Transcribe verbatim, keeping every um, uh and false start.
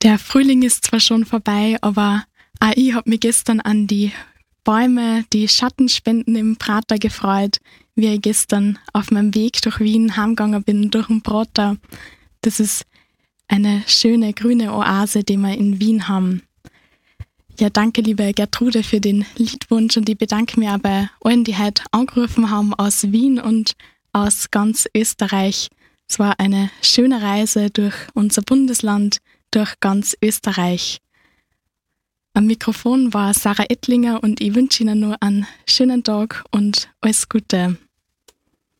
Der Frühling ist zwar schon vorbei, aber auch ich hab mich gestern an die Bäume, die Schattenspenden im Prater gefreut, wie ich gestern auf meinem Weg durch Wien heimgegangen bin, durch den Prater. Das ist eine schöne grüne Oase, die wir in Wien haben. Ja, danke liebe Gertrude für den Liedwunsch und ich bedanke mich auch bei allen, die heute angerufen haben aus Wien und aus ganz Österreich. Es war eine schöne Reise durch unser Bundesland, durch ganz Österreich. Am Mikrofon war Sarah Ettlinger und ich wünsche Ihnen nur einen schönen Tag und alles Gute.